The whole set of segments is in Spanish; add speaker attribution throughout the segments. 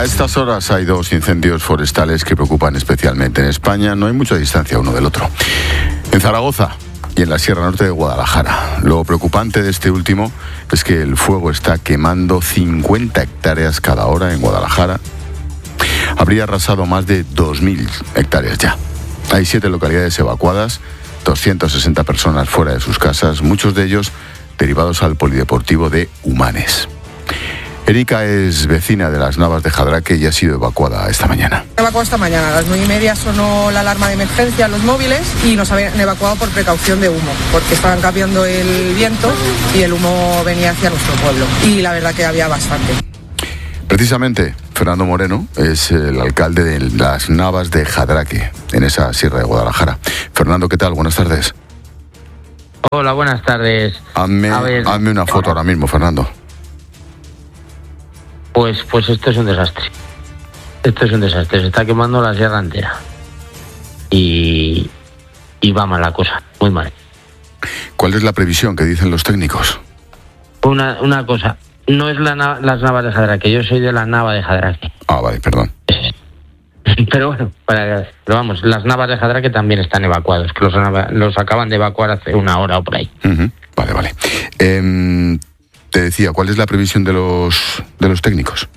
Speaker 1: estas horas hay dos incendios forestales que preocupan especialmente en España. No hay mucha distancia uno del otro. En Zaragoza y en la Sierra Norte de Guadalajara. Lo preocupante de este último es que el fuego está quemando 50 hectáreas cada hora en Guadalajara. Habría arrasado más de 2.000 hectáreas ya. Hay 7 localidades evacuadas, 260 personas fuera de sus casas, muchos de ellos derivados al polideportivo de Humanes. Erika es vecina de las Navas de Jadraque y ha sido evacuada esta mañana.
Speaker 2: Evacuado esta mañana, a las 9:30 sonó la alarma de emergencia en los móviles y nos habían evacuado por precaución de humo, porque estaban cambiando el viento y el humo venía hacia nuestro pueblo. Y la verdad que había bastante.
Speaker 1: Precisamente, Fernando Moreno es el alcalde de las Navas de Jadraque, en esa sierra de Guadalajara. Fernando, ¿qué tal? Buenas tardes.
Speaker 3: Hola, buenas tardes.
Speaker 1: Hazme una foto ahora mismo, Fernando.
Speaker 3: Pues esto es un desastre. Esto es un desastre. Se está quemando la sierra entera. Y va mal la cosa, muy mal.
Speaker 1: ¿Cuál es la previsión que dicen los técnicos?
Speaker 3: Una cosa, no es las Navas de Jadraque, yo soy de la Nava de Jadraque.
Speaker 1: Ah, vale, perdón.
Speaker 3: Pero bueno, pero vamos, las Navas de Jadraque también están evacuados, que los acaban de evacuar hace una hora o por ahí.
Speaker 1: Uh-huh. Vale. Te decía, ¿cuál es la previsión de los técnicos?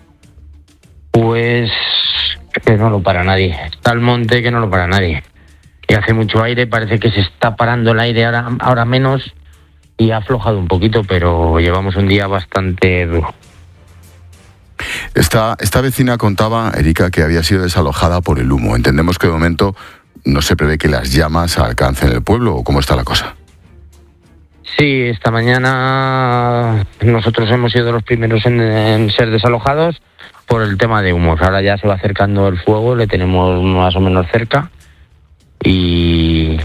Speaker 3: Pues que no lo para nadie. Está el monte que no lo para nadie. Y hace mucho aire, parece que se está parando el aire ahora menos y ha aflojado un poquito, pero llevamos un día bastante duro.
Speaker 1: Esta vecina contaba, Erika, que había sido desalojada por el humo. Entendemos que de momento no se prevé que las llamas alcancen el pueblo, ¿o cómo está la cosa?
Speaker 3: Sí, esta mañana nosotros hemos sido los primeros en ser desalojados por el tema de humos. Ahora ya se va acercando el fuego, le tenemos más o menos cerca y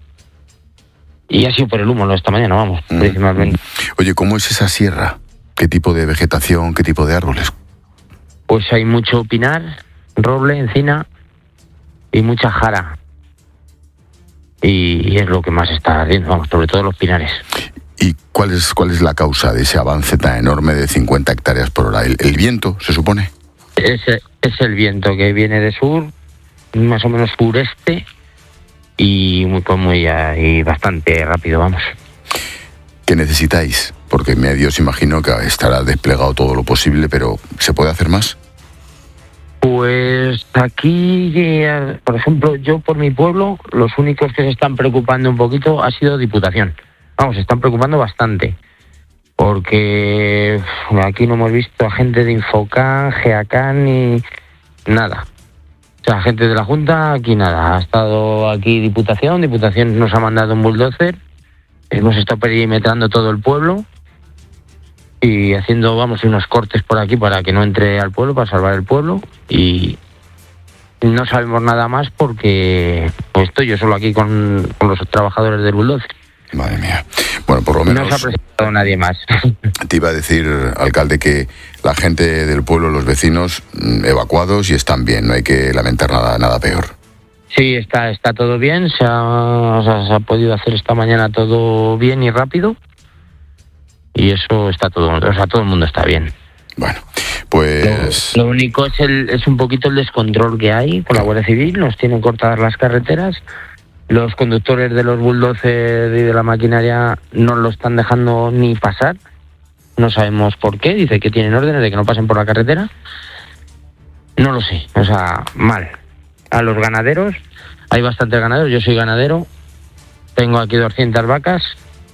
Speaker 3: ha sido por el humo, ¿no? Esta mañana, vamos, principalmente.
Speaker 1: Oye, ¿cómo es esa sierra? ¿Qué tipo de vegetación, qué tipo de árboles?
Speaker 3: Pues hay mucho pinar, roble, encina y mucha jara. Y es lo que más está ardiendo, vamos, sobre todo los pinares.
Speaker 1: ¿Y cuál es la causa de ese avance tan enorme de 50 hectáreas por hora? ¿El viento, se supone?
Speaker 3: Es el viento que viene de sur, más o menos sureste, y bastante rápido, vamos.
Speaker 1: ¿Qué necesitáis? Porque medios imagino que estará desplegado todo lo posible, pero ¿se puede hacer más?
Speaker 3: Pues aquí, por ejemplo, yo por mi pueblo, los únicos que se están preocupando un poquito ha sido Diputación. Vamos, se están preocupando bastante. Porque aquí no hemos visto a gente de Infocan, Geacan ni nada. O sea, gente de la Junta, aquí nada. Ha estado aquí Diputación nos ha mandado un bulldozer. Hemos estado perimetrando todo el pueblo y haciendo, vamos, unos cortes por aquí para que no entre al pueblo, para salvar el pueblo. Y no sabemos nada más porque estoy yo solo aquí con los trabajadores del bulldozer.
Speaker 1: Madre mía. Bueno, por lo menos...
Speaker 3: No se ha presentado nadie más.
Speaker 1: Te iba a decir, alcalde, que la gente del pueblo, los vecinos, evacuados y están bien, no hay que lamentar nada peor.
Speaker 3: Sí, está todo bien, se ha podido hacer esta mañana todo bien y rápido. Y eso está todo, o sea, todo el mundo está bien.
Speaker 1: Bueno, pues...
Speaker 3: Lo único es un poquito el descontrol que hay por la Guardia Civil, nos tienen cortadas las carreteras. Los conductores de los bulldozers y de la maquinaria no lo están dejando ni pasar. No sabemos por qué. Dice que tienen órdenes de que no pasen por la carretera. No lo sé. O sea, mal. A los ganaderos, hay bastantes ganaderos. Yo soy ganadero. Tengo aquí 200 vacas.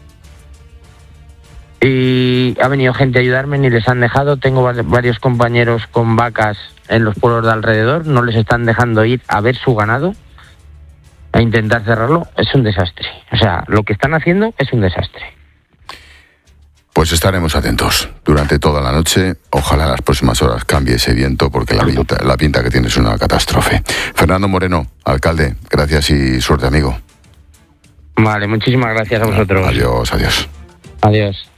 Speaker 3: Y ha venido gente a ayudarme, ni les han dejado. Tengo varios compañeros con vacas en los pueblos de alrededor. No les están dejando ir a ver su ganado, a intentar cerrarlo. Es un desastre. O sea, lo que están haciendo es un desastre.
Speaker 1: Pues estaremos atentos durante toda la noche. Ojalá en las próximas horas cambie ese viento, porque la pinta que tiene es una catástrofe. Fernando Moreno, alcalde, gracias y suerte, amigo.
Speaker 3: Vale, muchísimas gracias a vosotros.
Speaker 1: Adiós.
Speaker 3: Adiós.